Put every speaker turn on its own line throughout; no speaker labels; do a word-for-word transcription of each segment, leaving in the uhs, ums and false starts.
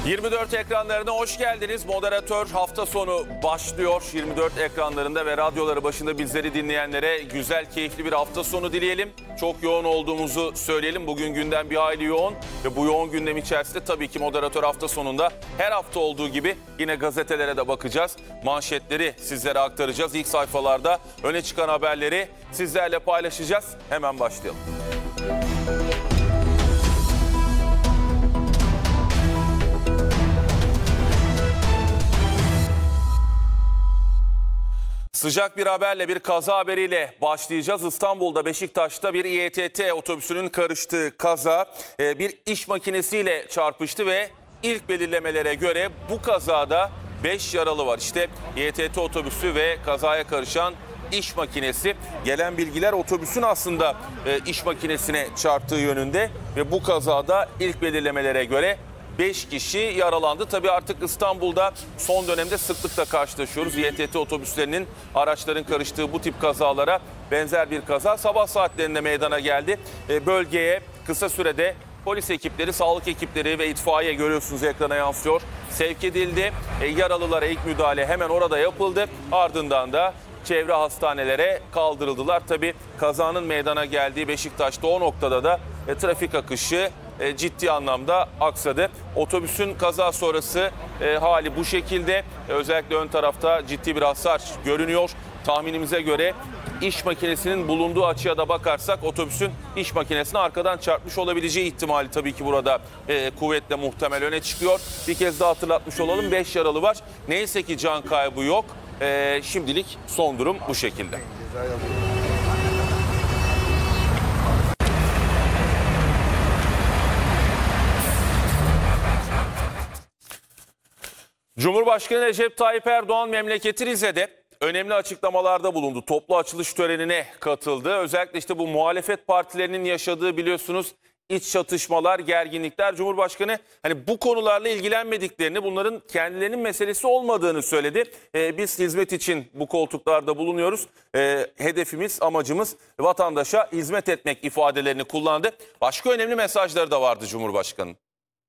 yirmi dört ekranlarına hoş geldiniz. Moderatör hafta sonu başlıyor. yirmi dört ekranlarında ve radyoları başında bizleri dinleyenlere güzel, keyifli bir hafta sonu dileyelim. Çok yoğun olduğumuzu söyleyelim. Bugün gündem bir hayli yoğun ve bu yoğun gündem içerisinde tabii ki moderatör hafta sonunda her hafta olduğu gibi yine gazetelere de bakacağız. Manşetleri sizlere aktaracağız. İlk sayfalarda öne çıkan haberleri sizlerle paylaşacağız. Hemen başlayalım. Sıcak bir haberle, bir kaza haberiyle başlayacağız. İstanbul'da Beşiktaş'ta bir İ E T T otobüsünün karıştığı kaza bir iş makinesiyle çarpıştı ve ilk belirlemelere göre bu kazada beş yaralı var. İşte İ E T T otobüsü ve kazaya karışan iş makinesi. Gelen bilgiler otobüsün aslında iş makinesine çarptığı yönünde ve bu kazada ilk belirlemelere göre beş kişi yaralandı. Tabii artık İstanbul'da son dönemde sıklıkla karşılaşıyoruz. İ E T T otobüslerinin, araçların karıştığı bu tip kazalara benzer bir kaza sabah saatlerinde meydana geldi. Bölgeye kısa sürede polis ekipleri, sağlık ekipleri ve itfaiye, görüyorsunuz ekrana yansıyor, sevk edildi. Yaralılara ilk müdahale hemen orada yapıldı. Ardından da çevre hastanelere kaldırıldılar. Tabii kazanın meydana geldiği Beşiktaş'ta o noktada da e, trafik akışı e, ciddi anlamda aksadı. Otobüsün kaza sonrası e, hali bu şekilde. E, özellikle ön tarafta ciddi bir hasar görünüyor. Tahminimize göre iş makinesinin bulunduğu açıya da bakarsak otobüsün iş makinesine arkadan çarpmış olabileceği ihtimali tabii ki burada e, kuvvetle muhtemel öne çıkıyor. Bir kez daha hatırlatmış olalım, beş yaralı var. Neyse ki can kaybı yok. E, şimdilik son durum bu şekilde. Cumhurbaşkanı Recep Tayyip Erdoğan memleketi Rize'de önemli açıklamalarda bulundu. Toplu açılış törenine katıldı. Özellikle işte bu muhalefet partilerinin yaşadığı, biliyorsunuz, iç çatışmalar, gerginlikler. Cumhurbaşkanı hani bu konularla ilgilenmediklerini, bunların kendilerinin meselesi olmadığını söyledi. Ee, biz hizmet için bu koltuklarda bulunuyoruz. Ee, hedefimiz, amacımız vatandaşa hizmet etmek ifadelerini kullandı. Başka önemli mesajları da vardı Cumhurbaşkanı'nın.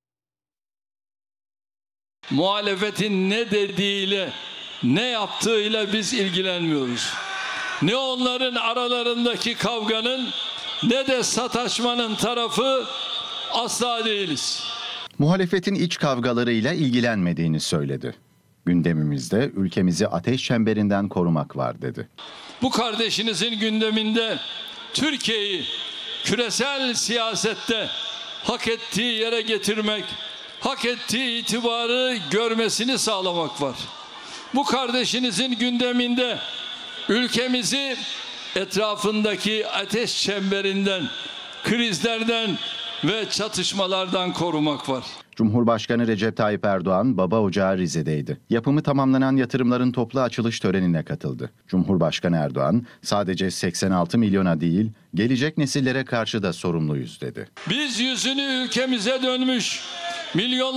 Muhalefetin ne dediğiyle, ne yaptığıyla biz ilgilenmiyoruz. Ne onların aralarındaki kavganın ne de sataşmanın tarafı asla değiliz.
Muhalefetin iç kavgalarıyla ilgilenmediğini söyledi. Gündemimizde ülkemizi ateş çemberinden korumak var dedi.
Bu kardeşinizin gündeminde Türkiye'yi küresel siyasette hak ettiği yere getirmek, hak ettiği itibarı görmesini sağlamak var. Bu kardeşinizin gündeminde ülkemizi etrafındaki ateş çemberinden, krizlerden ve çatışmalardan korumak var.
Cumhurbaşkanı Recep Tayyip Erdoğan baba ocağı Rize'deydi. Yapımı tamamlanan yatırımların toplu açılış törenine katıldı. Cumhurbaşkanı Erdoğan sadece seksen altı milyona değil, gelecek nesillere karşı da sorumluyuz dedi.
Biz yüzünü ülkemize dönmüş milyon